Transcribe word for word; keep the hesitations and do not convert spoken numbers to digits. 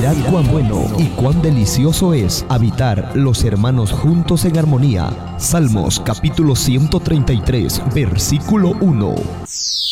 Mirad cuán bueno y cuán delicioso es habitar los hermanos juntos en armonía. Salmos capítulo ciento treinta y tres, versículo uno.